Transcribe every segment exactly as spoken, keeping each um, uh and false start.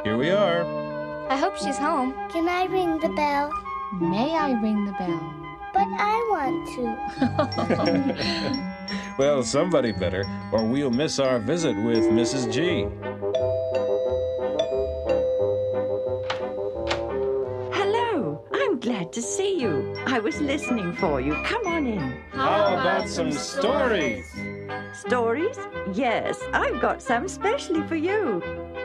Here we are. I hope she's home. Can I ring the bell? May I ring the bell? But I want to. Well, somebody better, or we'll miss our visit with Missus G. Hello. I'm glad to see you. I was listening for you. Come on in. How about some stories? Stories? Yes, I've got some specially for you.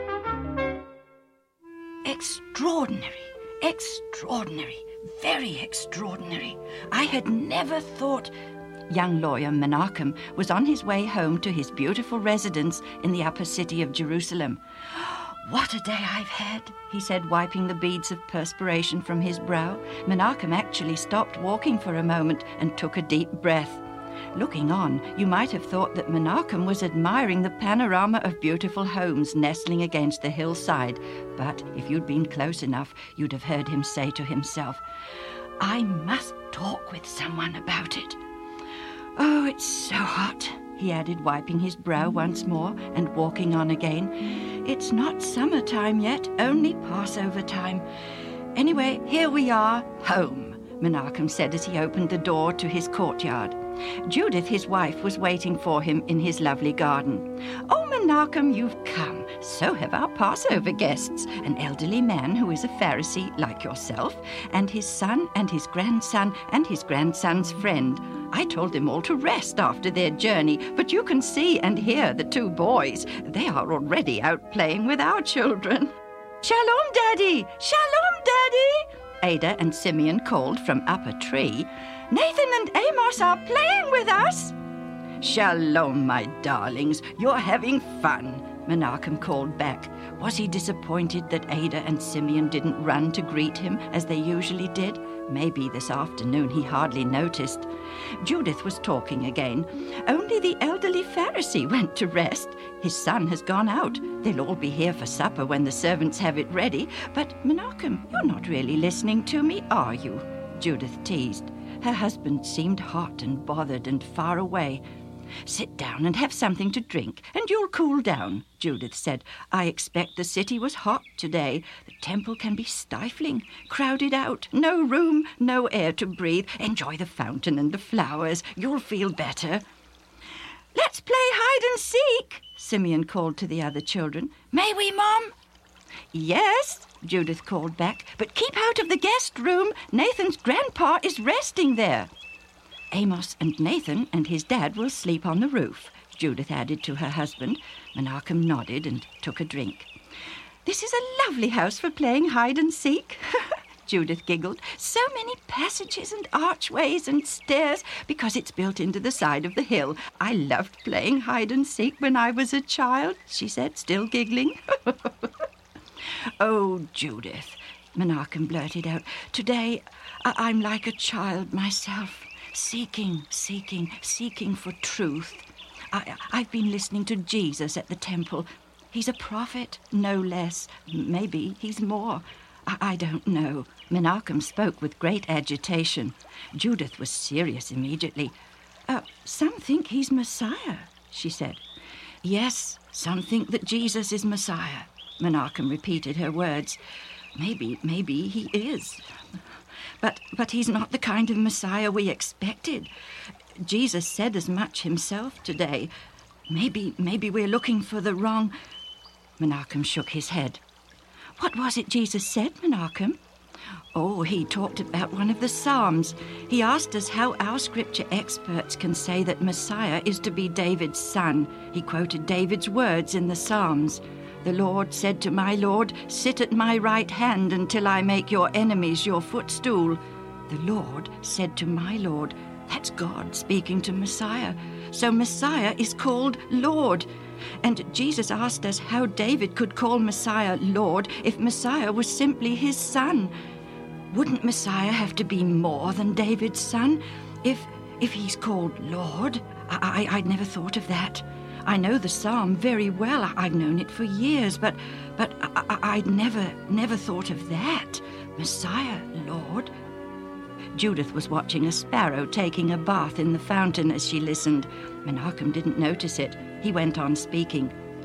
Extraordinary, extraordinary, very extraordinary. I had never thought... Young lawyer Menachem was on his way home to his beautiful residence in the upper city of Jerusalem. What a day I've had, he said, wiping the beads of perspiration from his brow. Menachem actually stopped walking for a moment and took a deep breath. Looking on, you might have thought that Menachem was admiring the panorama of beautiful homes nestling against the hillside. But if you'd been close enough, you'd have heard him say to himself, I must talk with someone about it. Oh, it's so hot, he added, wiping his brow once more and walking on again. It's not summertime yet, only Passover time. Anyway, here we are, home, Menachem said as he opened the door to his courtyard. Judith, his wife, was waiting for him in his lovely garden. Oh, Menachem, you've come. So have our Passover guests, an elderly man who is a Pharisee like yourself, and his son and his grandson and his grandson's friend. I told them all to rest after their journey, but you can see and hear the two boys. They are already out playing with our children. Shalom, Daddy! Shalom, Daddy! Ada and Simeon called from up a tree. Nathan and Amos are playing with us. Shalom, my darlings. You're having fun, Menachem called back. Was he disappointed that Ada and Simeon didn't run to greet him as they usually did? Maybe this afternoon he hardly noticed. Judith was talking again. Only the elderly Pharisee went to rest. His son has gone out. They'll all be here for supper when the servants have it ready. But, Menachem, you're not really listening to me, are you? Judith teased. Her husband seemed hot and bothered and far away. Sit down and have something to drink, and you'll cool down, Judith said. I expect the city was hot today. The temple can be stifling, crowded out, no room, no air to breathe. Enjoy the fountain and the flowers. You'll feel better. Let's play hide and seek, Simeon called to the other children. May we, Mom? Yes, Judith called back, but keep out of the guest room. Nathan's grandpa is resting there. Amos and Nathan and his dad will sleep on the roof, Judith added to her husband. Menachem nodded and took a drink. This is a lovely house for playing hide and seek, Judith giggled. So many passages and archways and stairs because it's built into the side of the hill. I loved playing hide and seek when I was a child, she said, still giggling. Oh, Judith, Menachem blurted out. Today I- I'm like a child myself. Seeking, seeking, seeking for truth. I, I've been listening to Jesus at the temple. He's a prophet, no less. Maybe he's more. I, I don't know. Menachem spoke with great agitation. Judith was serious immediately. Uh, some think he's Messiah, she said. Yes, some think that Jesus is Messiah. Menachem repeated her words. Maybe, maybe he is. But but he's not the kind of Messiah we expected. Jesus said as much himself today. Maybe, maybe we're looking for the wrong... Menachem shook his head. What was it Jesus said, Menachem? Oh, he talked about one of the Psalms. He asked us how our scripture experts can say that Messiah is to be David's son. He quoted David's words in the Psalms. The Lord said to my Lord, sit at my right hand until I make your enemies your footstool. The Lord said to my Lord. That's God speaking to Messiah. So Messiah is called Lord. And Jesus asked us how David could call Messiah Lord if Messiah was simply his son. Wouldn't Messiah have to be more than David's son? If if he's called Lord? I, I, I'd never thought of that. I know the psalm very well. I've known it for years, but but I, I, I'd never, never thought of that. Messiah, Lord. Judith was watching a sparrow taking a bath in the fountain as she listened. Menachem didn't notice it. He went on speaking.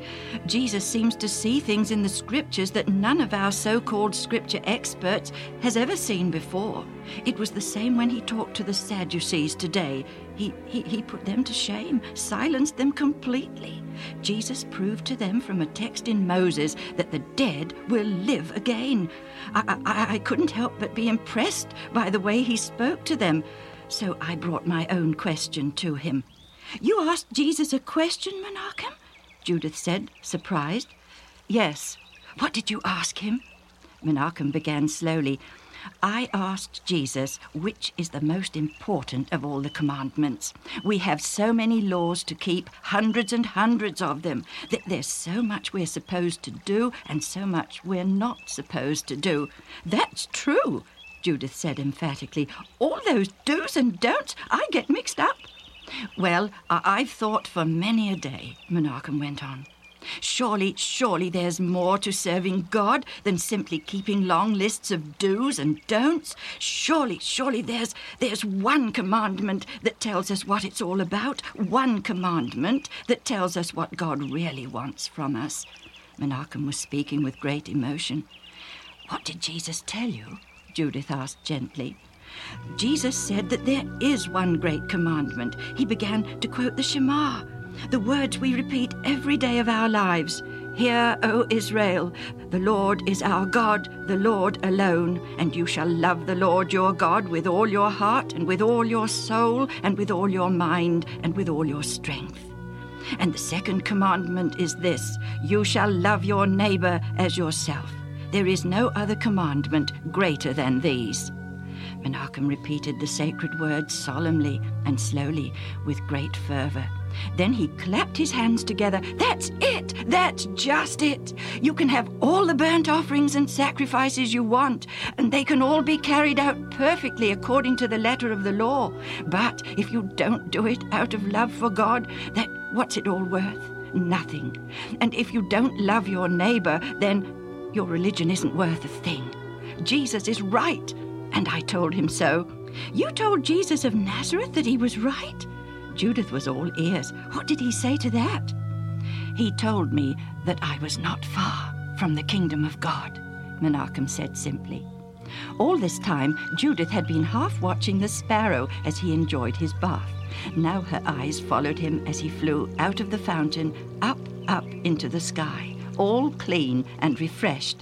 Jesus seems to see things in the scriptures that none of our so-called scripture experts has ever seen before. It was the same when he talked to the Sadducees today. He, he, he put them to shame, silenced them completely. Jesus proved to them from a text in Moses that the dead will live again. I, I, I couldn't help but be impressed by the way he spoke to them, so I brought my own question to him. "You asked Jesus a question, Menachem?" Judith said, surprised. "Yes. What did you ask him?" Menachem began slowly. "I asked Jesus which is the most important of all the commandments. We have so many laws to keep, hundreds and hundreds of them, that there's so much we're supposed to do and so much we're not supposed to do." "That's true," Judith said emphatically. "All those do's and don'ts, I get mixed up." "Well, I- I've thought for many a day," Menachem went on. Surely, surely there's more to serving God than simply keeping long lists of do's and don'ts. Surely, surely there's there's one commandment that tells us what it's all about. One commandment that tells us what God really wants from us. Menachem was speaking with great emotion. "What did Jesus tell you?" Judith asked gently. "Jesus said that there is one great commandment." He began to quote the Shema, the words we repeat every day of our lives. "Hear, O Israel, the Lord is our God, the Lord alone, and you shall love the Lord your God with all your heart and with all your soul and with all your mind and with all your strength. And the second commandment is this, you shall love your neighbor as yourself. There is no other commandment greater than these." Menachem repeated the sacred words solemnly and slowly with great fervor. Then he clapped his hands together. "That's it! That's just it! You can have all the burnt offerings and sacrifices you want, and they can all be carried out perfectly according to the letter of the law. But if you don't do it out of love for God, that what's it all worth? Nothing. And if you don't love your neighbor, then your religion isn't worth a thing. Jesus is right, and I told him so." "You told Jesus of Nazareth that he was right?" Judith was all ears. "What did he say to that?" "He told me that I was not far from the kingdom of God," Menachem said simply. All this time, Judith had been half watching the sparrow as he enjoyed his bath. Now her eyes followed him as he flew out of the fountain, up, up into the sky, all clean and refreshed.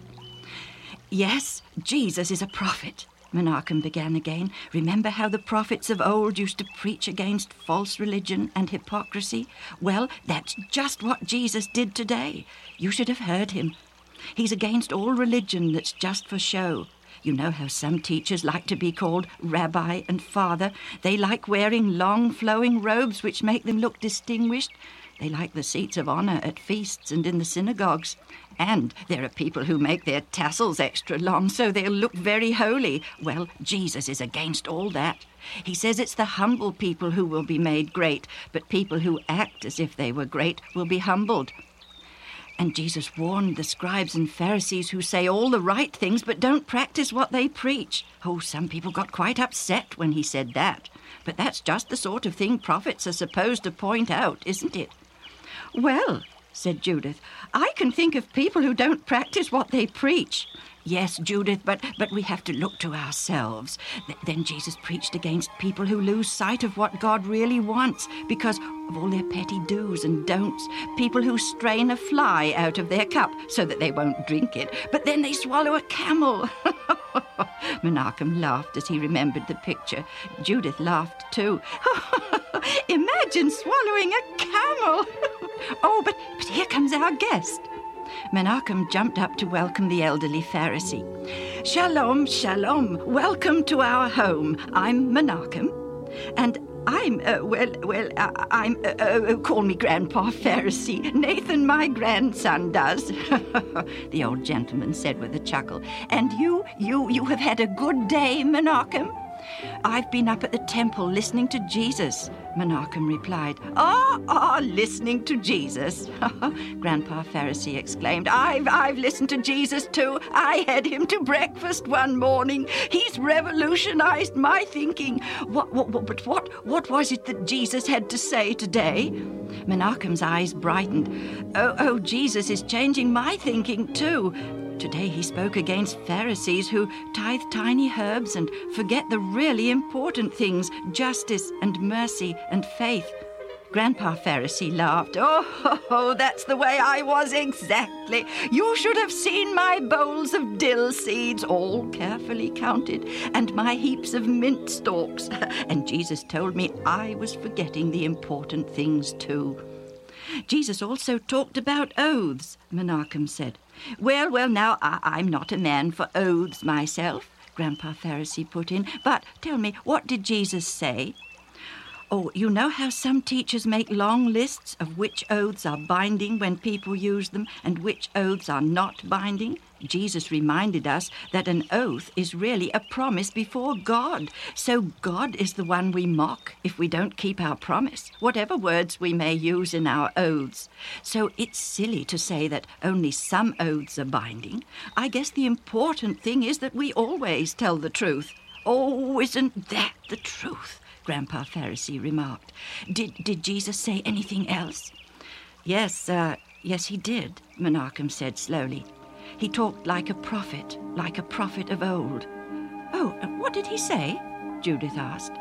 "Yes, Jesus is a prophet," Menachem began again. "Remember how the prophets of old used to preach against false religion and hypocrisy? Well, that's just what Jesus did today. You should have heard him. He's against all religion that's just for show. You know how some teachers like to be called rabbi and father. They like wearing long flowing robes which make them look distinguished. They like the seats of honor at feasts and in the synagogues. And there are people who make their tassels extra long so they'll look very holy. Well, Jesus is against all that. He says it's the humble people who will be made great, but people who act as if they were great will be humbled. And Jesus warned the scribes and Pharisees who say all the right things but don't practice what they preach. Oh, some people got quite upset when he said that. But that's just the sort of thing prophets are supposed to point out, isn't it?" "Well," said Judith, "I can think of people who don't practice what they preach." "Yes, Judith, but, but we have to look to ourselves. Th- then Jesus preached against people who lose sight of what God really wants because of all their petty do's and don'ts. People who strain a fly out of their cup so that they won't drink it, but then they swallow a camel." Menachem laughed as he remembered the picture. Judith laughed too. "Imagine swallowing a camel!" "Oh, but, but here comes our guest." Menachem jumped up to welcome the elderly Pharisee. "Shalom, shalom. Welcome to our home. I'm Menachem, and I'm, uh, well, well, uh, I'm, uh, uh, call me Grandpa Pharisee. Nathan, my grandson, does," the old gentleman said with a chuckle. "And you, you, you have had a good day, Menachem?" "I've been up at the temple listening to Jesus," Menachem replied. Ah, ah, listening to Jesus. Grandpa Pharisee exclaimed. I've, I've listened to Jesus too. I had him to breakfast one morning. He's revolutionized my thinking. What, what, what, but what, what was it that Jesus had to say today? Menachem's eyes brightened. Oh, oh, Jesus is changing my thinking too. Today he spoke against Pharisees who tithe tiny herbs and forget the really important things, justice and mercy and faith. Grandpa Pharisee laughed. Oh, ho, ho, that's the way I was exactly. You should have seen my bowls of dill seeds, all carefully counted, and my heaps of mint stalks. And Jesus told me I was forgetting the important things too. Jesus also talked about oaths, Menachem said. Well, well, now, I- I'm not a man for oaths myself, Grandpa Pharisee put in. But tell me, what did Jesus say? Oh, you know how some teachers make long lists of which oaths are binding when people use them and which oaths are not binding? Jesus reminded us that an oath is really a promise before God. So God is the one we mock if we don't keep our promise, whatever words we may use in our oaths. So it's silly to say that only some oaths are binding. I guess the important thing is that we always tell the truth. Oh, isn't that the truth? Grandpa Pharisee remarked. Did, did Jesus say anything else? Yes, uh, yes, he did, Menachem said slowly. He talked like a prophet, like a prophet of old. Oh, what did he say? Judith asked.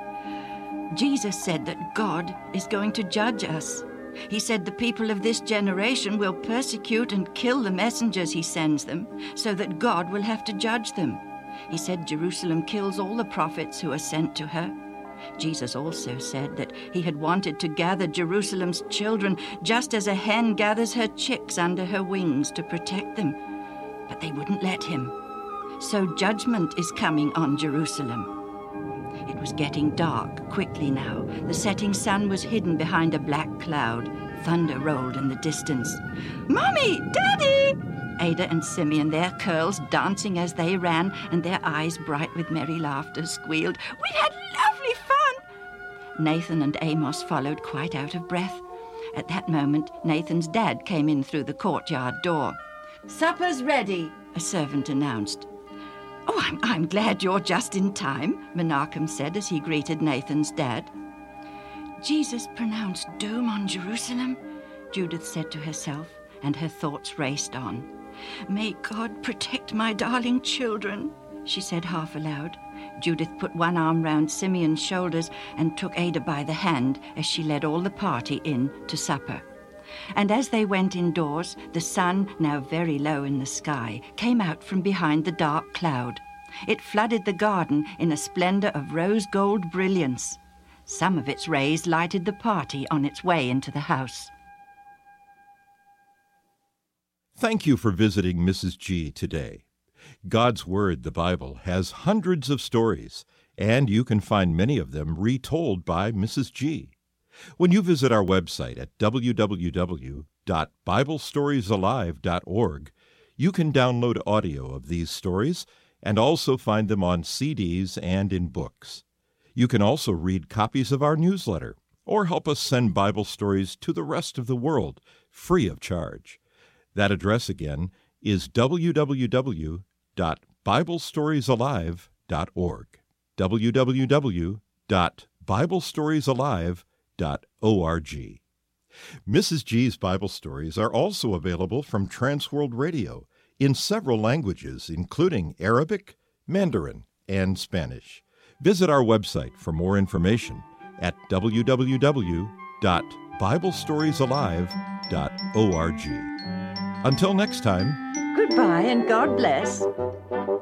Jesus said that God is going to judge us. He said the people of this generation will persecute and kill the messengers he sends them, so that God will have to judge them. He said Jerusalem kills all the prophets who are sent to her. Jesus also said that he had wanted to gather Jerusalem's children just as a hen gathers her chicks under her wings to protect them. But they wouldn't let him. So judgment is coming on Jerusalem. It was getting dark quickly now. The setting sun was hidden behind a black cloud. Thunder rolled in the distance. Mommy! Daddy! Ada and Simeon, their curls dancing as they ran and their eyes bright with merry laughter, squealed, "We had lovely fun!" Nathan and Amos followed quite out of breath. At that moment, Nathan's dad came in through the courtyard door. "Supper's ready," a servant announced. "Oh, I'm, I'm glad you're just in time," Menachem said as he greeted Nathan's dad. Jesus pronounced doom on Jerusalem, Judith said to herself, and her thoughts raced on. "May God protect my darling children," she said half aloud. Judith put one arm round Simeon's shoulders and took Ada by the hand as she led all the party in to supper. And as they went indoors, the sun, now very low in the sky, came out from behind the dark cloud. It flooded the garden in a splendor of rose-gold brilliance. Some of its rays lighted the party on its way into the house. Thank you for visiting Missus G today. God's Word, the Bible, has hundreds of stories, and you can find many of them retold by Missus G. When you visit our website at w w w dot bible stories alive dot org, you can download audio of these stories and also find them on C Ds and in books. You can also read copies of our newsletter or help us send Bible stories to the rest of the world free of charge. That address again is w w w dot bible stories alive dot org. w w w dot bible stories alive dot org. Missus G's Bible stories are also available from Transworld Radio in several languages, including Arabic, Mandarin, and Spanish. Visit our website for more information at w w w dot bible stories alive dot org. Until next time, Goodbye and God bless.